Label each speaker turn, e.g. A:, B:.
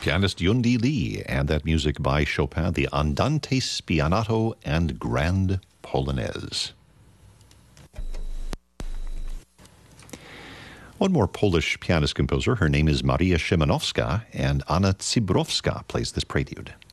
A: pianist Yundi Lee, and that music by Chopin, the Andante Spianato and Grand Polonaise. One more Polish pianist-composer. Her name is Maria Szymanowska, and Anna Zybrowska plays this prelude.